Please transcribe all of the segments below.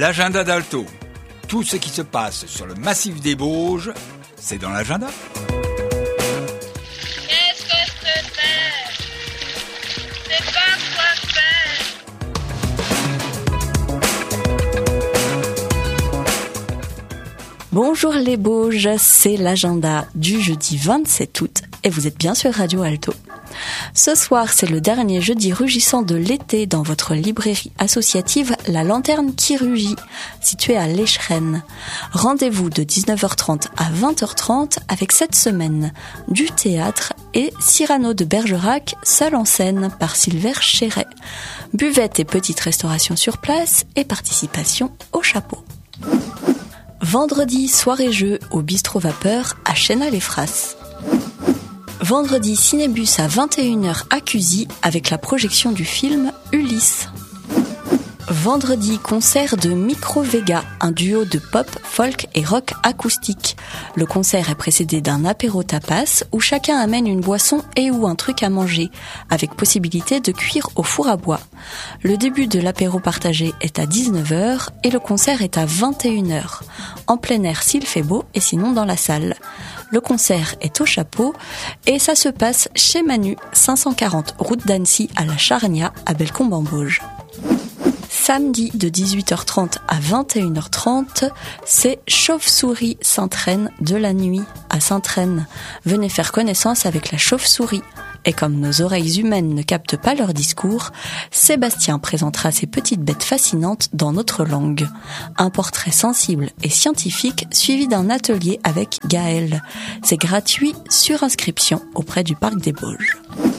L'agenda d'Alto. Tout ce qui se passe sur le massif des Bauges, c'est dans l'agenda. Qu'est-ce que c'est? C'est pas quoi faire. Bonjour les Bauges, c'est l'agenda du jeudi 27 août et vous êtes bien sur Radio Alto. Ce soir, c'est le dernier jeudi rugissant de l'été dans votre librairie associative La Lanterne qui rugit, située à l'Échrennes. Rendez-vous de 19h30 à 20h30 avec cette semaine du théâtre et Cyrano de Bergerac, seul en scène par Sylvain Chéret. Buvette et petite restauration sur place et participation au chapeau. Vendredi, soirée-jeu au Bistrot Vapeur à Chénal-les-Fras. Vendredi, cinébus à 21h à Cusy avec la projection du film Ulysse. Vendredi, concert de Micro Vega, un duo de pop, folk et rock acoustique. Le concert est précédé d'un apéro tapas où chacun amène une boisson et ou un truc à manger, avec possibilité de cuire au four à bois. Le début de l'apéro partagé est à 19h et le concert est à 21h. En plein air s'il fait beau et sinon dans la salle. Le concert est au chapeau et ça se passe chez Manu, 540 route d'Annecy à la Charnia à Bellecombe-en-Bauges. Samedi de 18h30 à 21h30, c'est Chauve-souris Sainte-Reine de la nuit à Sainte-Reine. Venez faire connaissance avec la chauve-souris. Et comme nos oreilles humaines ne captent pas leur discours, Sébastien présentera ces petites bêtes fascinantes dans notre langue. Un portrait sensible et scientifique suivi d'un atelier avec Gaël. C'est gratuit sur inscription auprès du Parc des Bauges.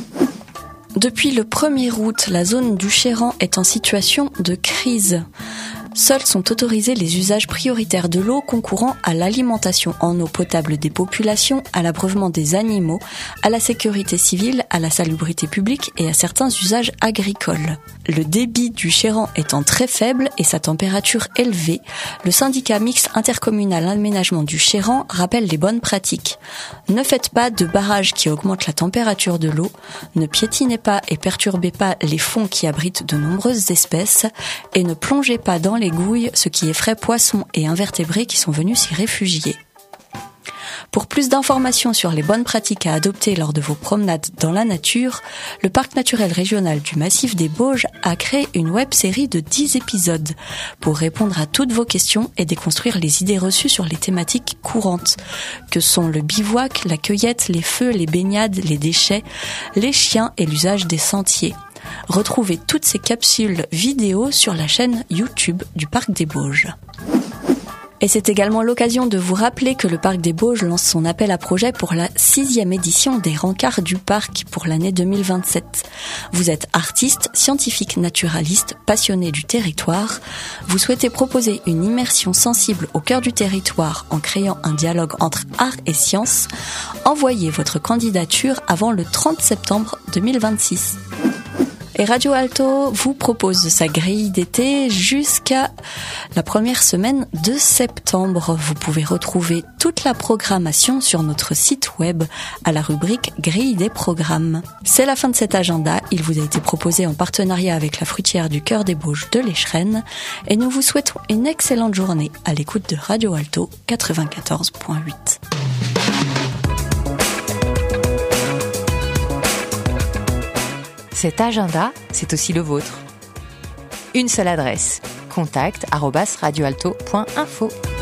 Depuis le 1er août, la zone du Chéran est en situation de crise. Seuls sont autorisés les usages prioritaires de l'eau concourant à l'alimentation en eau potable des populations, à l'abreuvement des animaux, à la sécurité civile, à la salubrité publique et à certains usages agricoles. Le débit du Chéran étant très faible et sa température élevée, le syndicat mixte intercommunal aménagement du Chéran rappelle les bonnes pratiques. Ne faites pas de barrages qui augmentent la température de l'eau, ne piétinez pas et perturbez pas les fonds qui abritent de nombreuses espèces et ne plongez pas dans les gouilles, ce qui effraie poissons et invertébrés qui sont venus s'y réfugier. Pour plus d'informations sur les bonnes pratiques à adopter lors de vos promenades dans la nature, le Parc naturel régional du Massif des Bauges a créé une web-série de 10 épisodes pour répondre à toutes vos questions et déconstruire les idées reçues sur les thématiques courantes, que sont le bivouac, la cueillette, les feux, les baignades, les déchets, les chiens et l'usage des sentiers. Retrouvez toutes ces capsules vidéo sur la chaîne YouTube du Parc des Bauges. Et c'est également l'occasion de vous rappeler que le Parc des Bauges lance son appel à projet pour la 6e édition des rencarts du parc pour l'année 2027. Vous êtes artiste, scientifique, naturaliste, passionné du territoire. Vous souhaitez proposer une immersion sensible au cœur du territoire en créant un dialogue entre art et science. Envoyez votre candidature avant le 30 septembre 2026. Et Radio Alto vous propose sa grille d'été jusqu'à la première semaine de septembre. Vous pouvez retrouver toute la programmation sur notre site web à la rubrique grille des programmes. C'est la fin de cet agenda. Il vous a été proposé en partenariat avec la fruitière du Cœur des Bauges de l'Échrennes et nous vous souhaitons une excellente journée à l'écoute de Radio Alto 94.8. Cet agenda, c'est aussi le vôtre. Une seule adresse, contact@radioalto.info.